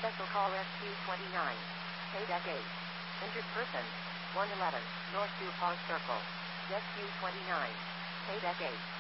Special call SQ-29. Paydeck 8. Injured person. 111, North DuPont Circle. SQ-29. Paydeck 8.